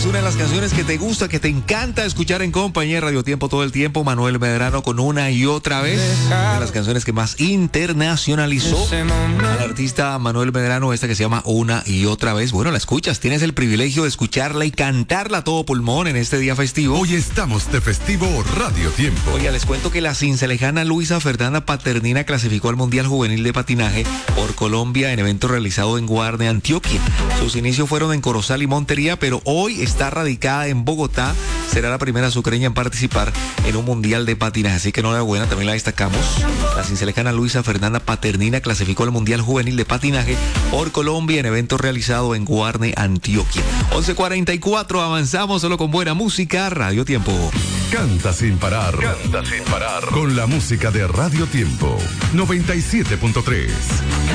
una de las canciones que te gusta, que te encanta escuchar en compañía de Radio Tiempo todo el tiempo. Manuel Medrano con Una y Otra Vez. Una de las canciones que más internacionalizó al artista Manuel Medrano, esta que se llama Una y Otra Vez. Bueno, la escuchas, tienes el privilegio de escucharla y cantarla a todo pulmón en este día festivo. Hoy estamos de festivo Radio Tiempo. Oiga, les cuento que la cincelejana Luisa Fernanda Paternina clasificó al Mundial Juvenil de Patinaje por Colombia en evento realizado en Guarne, Antioquia. Sus inicios fueron en Corozal y Montería, pero hoy está radicada en Bogotá. Será la primera sucreña en participar en un Mundial de Patinaje, así que enhorabuena, también la destacamos. La cincelejana Luisa Fernanda Paternina clasificó al Mundial Juvenil de Patinaje por Colombia en evento realizado en Guarne, Antioquia. 11:44, avanzamos solo con buena música. Radio Tiempo. Canta sin parar. Canta sin parar. Con la música de Radio Tiempo. 97.3.